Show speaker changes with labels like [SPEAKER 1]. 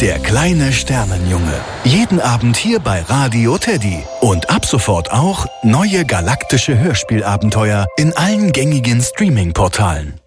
[SPEAKER 1] Der kleine Sternenjunge. Jeden Abend hier bei Radio Teddy. Und ab sofort auch neue galaktische Hörspielabenteuer in allen gängigen Streaming-Portalen.